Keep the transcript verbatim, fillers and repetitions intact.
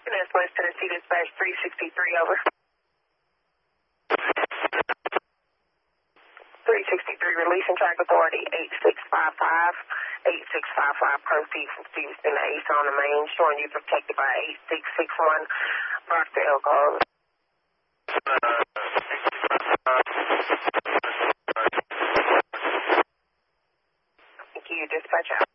That's West Tennessee Dispatch three sixty-three, over. three sixty-three, releasing track authority eight six five five. eight six five five, proceed from Stevenson to Ace on the main, showing you protected by eight six six one, Barksdale Call. Thank you, dispatch out.